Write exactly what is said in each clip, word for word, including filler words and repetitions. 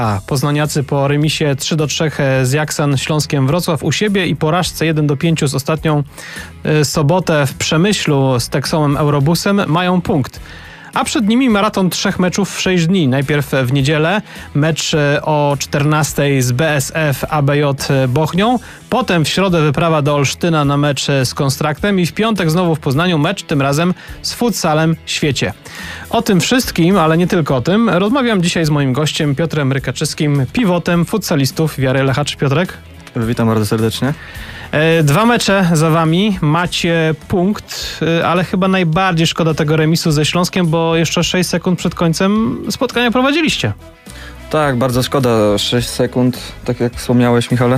A poznaniacy po remisie trzy do trzech z Jaksan Śląskiem Wrocław u siebie i porażce jeden do pięciu z ostatnią y, sobotę w Przemyślu z Texomem Eurobusem mają punkt. A przed nimi maraton trzech meczów w sześć dni. Najpierw w niedzielę mecz o czternastej z B S F A B J Bochnią. Potem w środę wyprawa do Olsztyna na mecz z Konstraktem i w piątek znowu w Poznaniu mecz, tym razem z Futsalem Świecie. O tym wszystkim, ale nie tylko o tym, rozmawiam dzisiaj z moim gościem Piotrem Rykaczyskim, pivotem futsalistów Wiary Lechacz. Piotrek? Witam bardzo serdecznie. Dwa mecze za wami, macie punkt, ale chyba najbardziej szkoda tego remisu ze Śląskiem, bo jeszcze sześć sekund przed końcem spotkania prowadziliście. Tak, bardzo szkoda, sześć sekund, tak jak wspomniałeś, Michale.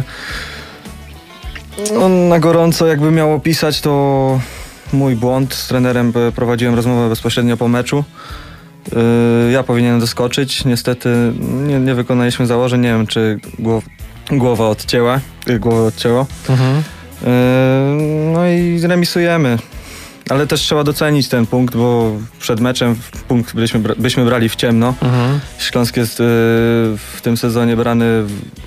No, na gorąco jakby miało pisać, to mój błąd. Z trenerem prowadziłem rozmowę bezpośrednio po meczu. Ja powinienem doskoczyć, niestety nie, nie wykonaliśmy założeń, nie wiem czy głow Głowa odcięła, głowę odcięło. Mhm. Yy, no i remisujemy. Ale też trzeba docenić ten punkt, bo przed meczem punkt byliśmy, byśmy brali w ciemno. Mhm. Śląsk jest yy, w tym sezonie brany w,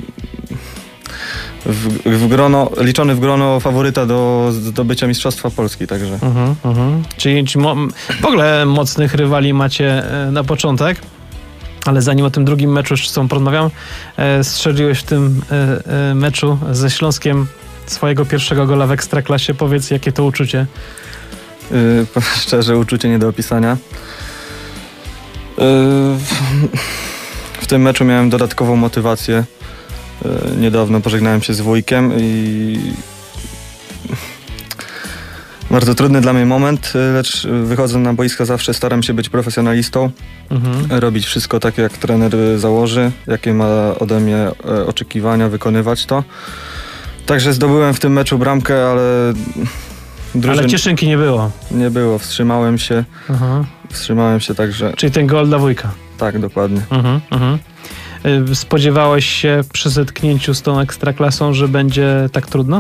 w, w grono, liczony w grono faworyta do zdobycia Mistrzostwa Polski, także. Mhm, mhm. Czyli, czyli mo- w ogóle mocnych rywali macie na początek. Ale zanim o tym drugim meczu jeszcze z tobą porozmawiam, e, strzeliłeś w tym e, e, meczu ze Śląskiem swojego pierwszego gola w Ekstraklasie. Powiedz, jakie to uczucie? Yy, szczerze, uczucie nie do opisania. Yy, w tym meczu miałem dodatkową motywację. Yy, niedawno pożegnałem się z wujkiem i bardzo trudny dla mnie moment, lecz wychodząc na boisko zawsze staram się być profesjonalistą, mhm. robić wszystko tak jak trener założy, jakie ma ode mnie oczekiwania, wykonywać to. Także zdobyłem w tym meczu bramkę, ale... Drużyn... Ale cieszynki nie było. Nie było, wstrzymałem się, mhm. wstrzymałem się także... Czyli ten gol dla wujka. Tak, dokładnie. Mhm, mhm. Spodziewałeś się przy zetknięciu z tą Ekstraklasą, że będzie tak trudno?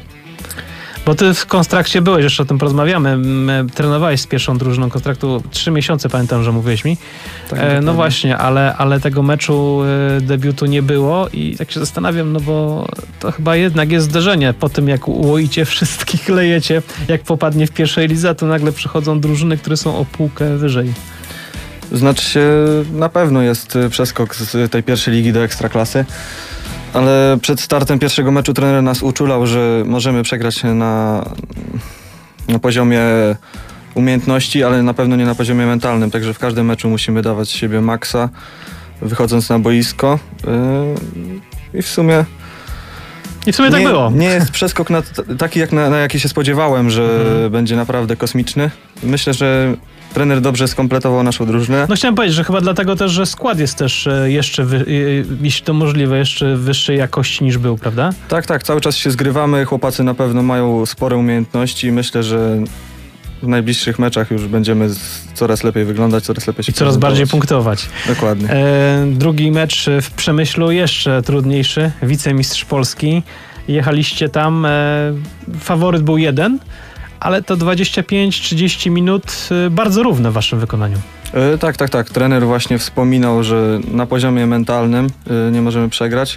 Bo ty w Konstrakcie byłeś, jeszcze o tym porozmawiamy. Trenowałeś z pierwszą drużyną Konstraktu trzy miesiące, pamiętam, że mówiłeś mi. Tak, e, no właśnie, ale, ale tego meczu e, debiutu nie było i tak się zastanawiam, no bo to chyba jednak jest zderzenie. Po tym jak ułoicie wszystkich, lejecie, jak popadnie w pierwszej lidze, to nagle przychodzą drużyny, które są o półkę wyżej. Znaczy się, na pewno jest przeskok z tej pierwszej ligi do Ekstraklasy. Ale przed startem pierwszego meczu trener nas uczulał, że możemy przegrać na, na poziomie umiejętności, ale na pewno nie na poziomie mentalnym. Także w każdym meczu musimy dawać z siebie maksa, wychodząc na boisko. Yy, I w sumie... I w sumie nie, tak było. Nie jest przeskok na t- taki, jak na, na jaki się spodziewałem, że mhm. będzie naprawdę kosmiczny. Myślę, że trener dobrze skompletował naszą drużynę. No chciałem powiedzieć, że chyba dlatego też, że skład jest też jeszcze, wy, jeśli to możliwe, jeszcze wyższej jakości niż był, prawda? Tak, tak, cały czas się zgrywamy, chłopacy na pewno mają spore umiejętności i myślę, że w najbliższych meczach już będziemy coraz lepiej wyglądać, coraz lepiej się I coraz bardziej punktować. Dokładnie. E, drugi mecz w Przemyślu, jeszcze trudniejszy, wicemistrz Polski. Jechaliście tam, e, faworyt był jeden, ale to dwadzieścia pięć trzydzieści minut bardzo równe w waszym wykonaniu. Yy, tak, tak, tak. Trener właśnie wspominał, że na poziomie mentalnym yy, nie możemy przegrać.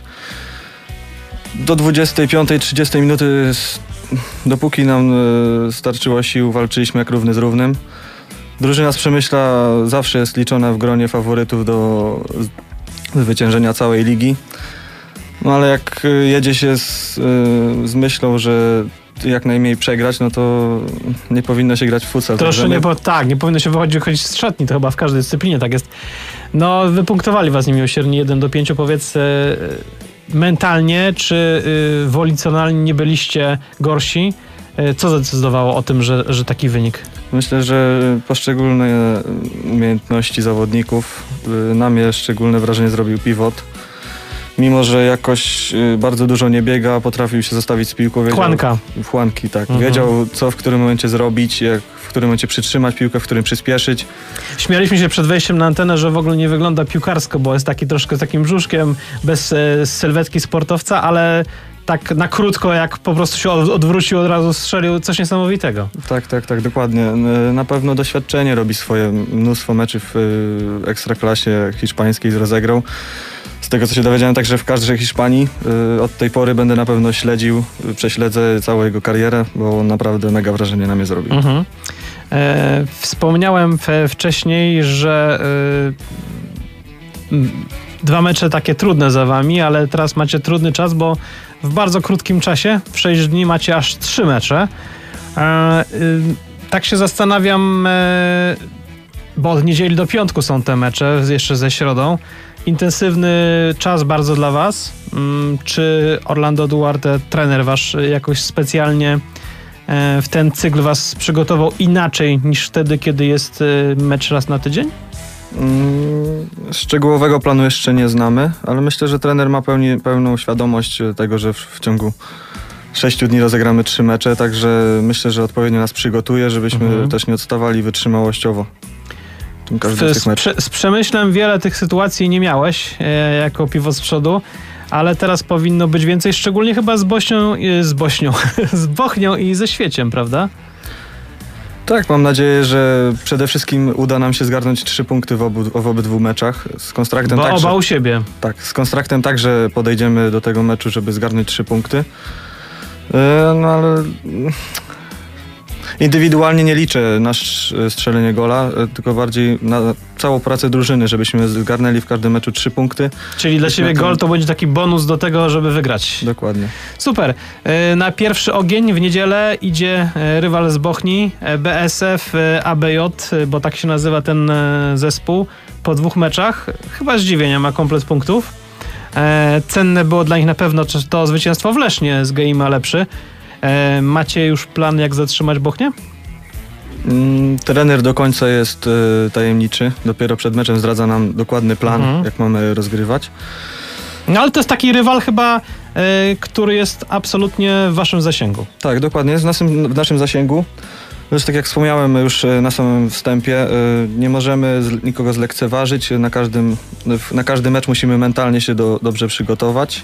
Do dwudziestej piątej trzydziestej minuty, dopóki nam yy, starczyło sił, walczyliśmy jak równy z równym. Drużyna z Przemyśla zawsze jest liczona w gronie faworytów do zwyciężenia całej ligi. No ale jak jedzie się z, yy, z myślą, że jak najmniej przegrać, no to nie powinno się grać w futsal. Troszkę nie, bo tak, nie powinno się wychodzić, wychodzić z szatni, to chyba w każdej dyscyplinie tak jest. No, wypunktowali was niemiłosiernie jeden do pięciu, powiedz, e, mentalnie czy e, wolicjonalnie nie byliście gorsi? E, co zadecydowało o tym, że, że taki wynik? Myślę, że poszczególne umiejętności zawodników, e, na mnie szczególne wrażenie zrobił pivot. Mimo że jakoś bardzo dużo nie biega, potrafił się zostawić z piłką. Wiedział, Chłanka. Chłanki, tak. Mhm. Wiedział, co w którym momencie zrobić, jak, w którym momencie przytrzymać piłkę, w którym przyspieszyć. Śmialiśmy się przed wejściem na antenę, że w ogóle nie wygląda piłkarsko, bo jest taki troszkę z takim brzuszkiem, bez e, sylwetki sportowca, ale tak na krótko, jak po prostu się odwrócił, od razu strzelił, coś niesamowitego. Tak, tak, tak, dokładnie. Na pewno doświadczenie robi swoje. Mnóstwo meczy w Ekstraklasie hiszpańskiej rozegrał. z tego co się dowiedziałem, także w kadrze Hiszpanii. Y, od tej pory będę na pewno śledził, y, prześledzę całą jego karierę, bo on naprawdę mega wrażenie na mnie zrobił. Mhm. E, wspomniałem w, wcześniej, że e, dwa mecze takie trudne za wami, ale teraz macie trudny czas, bo w bardzo krótkim czasie, w sześć dni macie aż trzy mecze. E, e, tak się zastanawiam, e, bo od niedzieli do piątku są te mecze, jeszcze ze środą. Intensywny czas bardzo dla was. Czy Orlando Duarte, trener wasz, jakoś specjalnie w ten cykl was przygotował inaczej niż wtedy, kiedy jest mecz raz na tydzień? Szczegółowego planu jeszcze nie znamy, ale myślę, że trener ma pełni, pełną świadomość tego, że w, w ciągu sześciu dni rozegramy trzy mecze, także myślę, że odpowiednio nas przygotuje, żebyśmy mhm. też nie odstawali wytrzymałościowo. Z, z, z Przemyślem wiele tych sytuacji nie miałeś e, jako piwo z przodu, ale teraz powinno być więcej, szczególnie chyba z Bośnią, e, z Bośnią, z Bochnią i ze Świeciem, prawda? Tak, mam nadzieję, że przede wszystkim uda nam się zgarnąć trzy punkty w, obu, w obydwu meczach. Z Konstraktem Bo także, oba u siebie. Tak, z Konstraktem także podejdziemy do tego meczu, żeby zgarnąć trzy punkty. E, no ale... Indywidualnie nie liczę na strzelenie gola, tylko bardziej na całą pracę drużyny, żebyśmy zgarnęli w każdym meczu trzy punkty. Czyli dla ciebie gol to będzie taki bonus do tego, żeby wygrać. Dokładnie. Super. Na pierwszy ogień w niedzielę idzie rywal z Bochni, B S F A B J, bo tak się nazywa ten zespół, po dwóch meczach. Chyba zdziwienia ma komplet punktów. Cenne było dla nich na pewno to zwycięstwo w Lesznie z Geima Lepszy. E, macie już plan, jak zatrzymać Bochnię? Mm, trener do końca jest y, tajemniczy. Dopiero przed meczem zdradza nam dokładny plan, mhm. jak mamy rozgrywać. No ale to jest taki rywal chyba, y, który jest absolutnie w waszym zasięgu. Tak, dokładnie. Jest w naszym, w naszym zasięgu. Zresztą tak jak wspomniałem już na samym wstępie, y, nie możemy z, nikogo zlekceważyć. Na każdym, na każdy mecz musimy mentalnie się do, dobrze przygotować.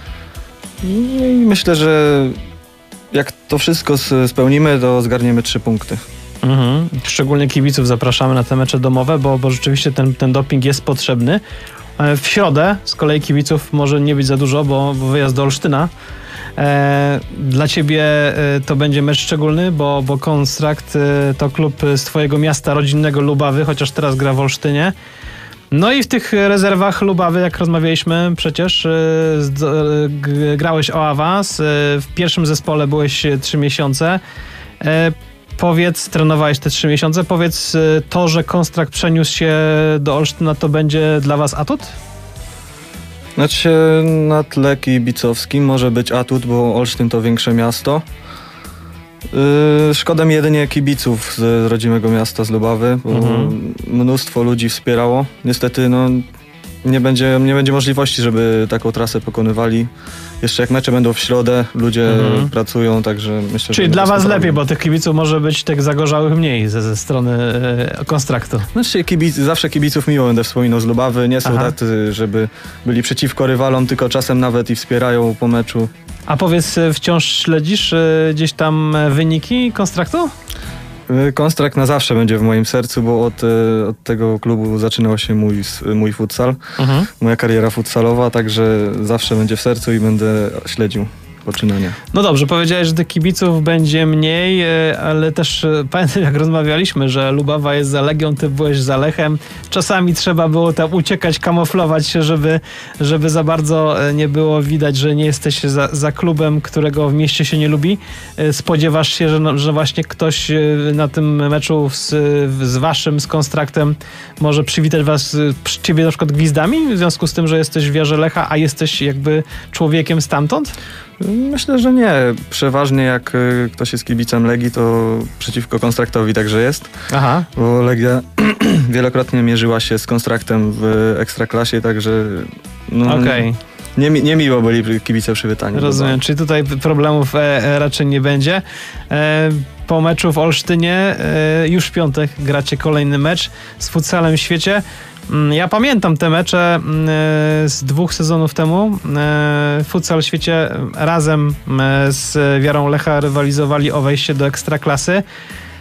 I myślę, że jak to wszystko spełnimy, to zgarniemy trzy punkty. Mhm. Szczególnie kibiców zapraszamy na te mecze domowe, bo, bo rzeczywiście ten, ten doping jest potrzebny. W środę z kolei kibiców może nie być za dużo, bo, bo wyjazd do Olsztyna. E, dla ciebie to będzie mecz szczególny, bo, bo Konstrakt to klub z twojego miasta rodzinnego Lubawy, chociaż teraz gra w Olsztynie. No i w tych rezerwach Lubawy, jak rozmawialiśmy przecież, yy, grałeś o awans, yy, w pierwszym zespole byłeś trzy miesiące. Yy, powiedz, trenowałeś te trzy miesiące, powiedz, yy, to, że Konstrakt przeniósł się do Olsztyna, to będzie dla was atut? Znaczy na tle kibicowskim może być atut, bo Olsztyn to większe miasto. Yy, szkoda mi jedynie kibiców z rodzimego miasta, z Lubawy, bo mhm. mnóstwo ludzi wspierało. Niestety no, nie będzie, nie będzie możliwości, żeby taką trasę pokonywali. Jeszcze jak mecze będą w środę, ludzie mhm. pracują, także myślę, Czyli że... dla was lepiej, bo tych kibiców może być tych zagorzałych mniej ze, ze strony e, Konstraktu. Znaczy kibic, zawsze kibiców miło będę wspominał z Lubawy. Nie są Aha. tacy, żeby byli przeciwko rywalom, tylko czasem nawet i wspierają po meczu. A powiedz, wciąż śledzisz e, gdzieś tam wyniki Konstraktu? Konstrakt na zawsze będzie w moim sercu, bo od, od tego klubu zaczynał się mój, mój futsal, mhm. moja kariera futsalowa, także zawsze będzie w sercu i będę śledził poczynania. No dobrze, powiedziałeś, że tych kibiców będzie mniej, ale też pamiętam, jak rozmawialiśmy, że Lubawa jest za Legią, ty byłeś za Lechem. Czasami trzeba było tam uciekać, kamuflować się, żeby, żeby za bardzo nie było widać, że nie jesteś za, za klubem, którego w mieście się nie lubi. Spodziewasz się, że, no, że właśnie ktoś na tym meczu z, z waszym, z Konstraktem może przywitać was, ciebie na przykład gwizdami, w związku z tym, że jesteś w wierze Lecha, a jesteś jakby człowiekiem stamtąd? Myślę, że nie. Przeważnie jak ktoś jest kibicem Legii, to przeciwko Konstraktowi także jest. Aha. Bo Legia wielokrotnie mierzyła się z Konstraktem w Ekstraklasie, także no, okay. nie, nie miło byli kibice przywitani. Rozumiem, czyli tutaj problemów e, raczej nie będzie. E, po meczu w Olsztynie e, już w piątek gracie kolejny mecz z futsalem w świecie. Ja pamiętam te mecze z dwóch sezonów temu. Futsal w świecie razem z Wiarą Lecha rywalizowali o wejście do Ekstraklasy.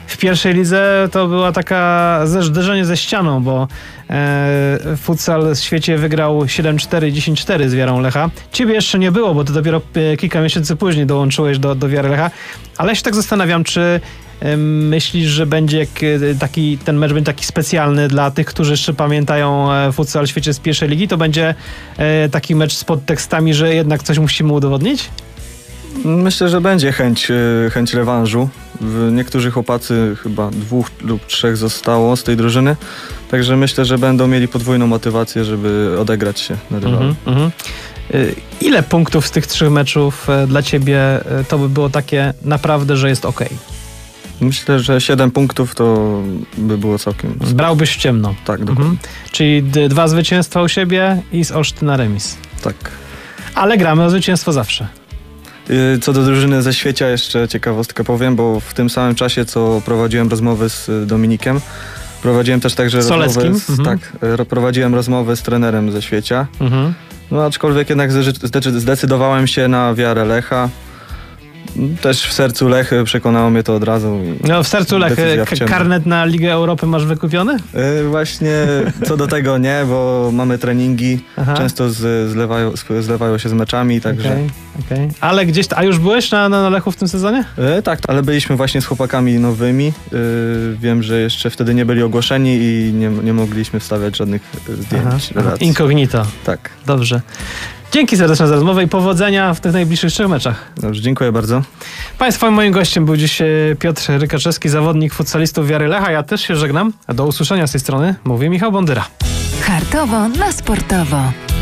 w pierwszej lidze to była taka zderzenie ze ścianą, bo e, futsal w świecie wygrał siedem cztery, dziesięć cztery z Wiarą Lecha. Ciebie jeszcze nie było, bo ty dopiero e, kilka miesięcy później dołączyłeś do, do Wiary Lecha, ale ja się tak zastanawiam, czy e, myślisz, że będzie jak, e, taki, ten mecz będzie taki specjalny dla tych, którzy jeszcze pamiętają e, futsal w świecie z pierwszej ligi? To będzie e, taki mecz z podtekstami, że jednak coś musimy udowodnić? Myślę, że będzie chęć, y, chęć rewanżu. W niektórzy chłopacy, chyba dwóch lub trzech zostało z tej drużyny, także myślę, że będą mieli podwójną motywację, żeby odegrać się na rywalu. Mhm, mhm. Y, Ile punktów z tych trzech meczów e, dla ciebie e, to by było takie naprawdę, że jest okej? Myślę, że siedem punktów to by było całkiem... Brałbyś w ciemno. Tak, dokładnie. Mhm. Czyli d- dwa zwycięstwa u siebie i z Olsztyna remis. Tak. Ale gramy o zwycięstwo zawsze. Y, Co do drużyny ze Świecia jeszcze ciekawostkę powiem, bo w tym samym czasie, co prowadziłem rozmowy z y, Dominikiem, prowadziłem też także Soleckim? rozmowy z, Mhm. tak, y, prowadziłem rozmowy z trenerem ze Świecia. Mhm. No aczkolwiek jednak zdecy- zdecydowałem się na Wiarę Lecha. Też w sercu Lechy przekonało mnie to od razu. i No w sercu Lech, decyzja w k- ciemno. karnet na Ligę Europy masz wykupiony? Y, Właśnie co do tego nie, bo mamy treningi, Aha. często z, zlewają, zlewają się z meczami, także... Okej, okej. Ale gdzieś, a już byłeś na, na Lechu w tym sezonie? E, tak, ale byliśmy właśnie z chłopakami nowymi. E, wiem, że jeszcze wtedy nie byli ogłoszeni i nie, nie mogliśmy wstawiać żadnych e, zdjęć, Aha, aha. relacji. Incognito. Tak, Dobrze. Dzięki serdecznie za rozmowę i powodzenia w tych najbliższych trzech meczach. dobrze, dziękuję bardzo. Państwa, moim gościem był dziś e, Piotr Rykaczewski, zawodnik futsalistów Wiary Lecha. Ja też się żegnam. Do usłyszenia z tej strony mówi Michał Bondyra. Hartowo na sportowo.